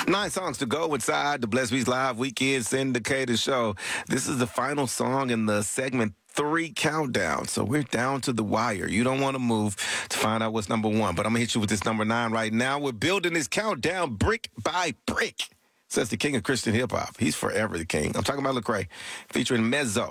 9 songs to go inside the Bless Beats Live Weekend Syndicated Show. This is the final song in the segment 3 countdown. So we're down to the wire. You don't want to move to find out what's number 1. But I'm going to hit you with this number 9 right now. We're building this countdown brick by brick. Says the king of Christian hip hop. He's forever the king. I'm talking about Lecrae featuring Mezzo.